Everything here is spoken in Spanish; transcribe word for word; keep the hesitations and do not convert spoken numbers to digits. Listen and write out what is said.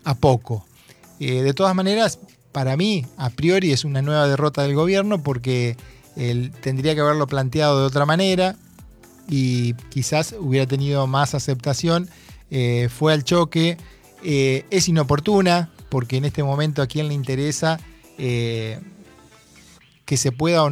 a poco. Eh, de todas maneras, para mí, a priori es una nueva derrota del gobierno porque él tendría que haberlo planteado de otra manera y quizás hubiera tenido más aceptación. Eh, fue al choque, eh, es inoportuna porque en este momento a quién le interesa eh, que se pueda o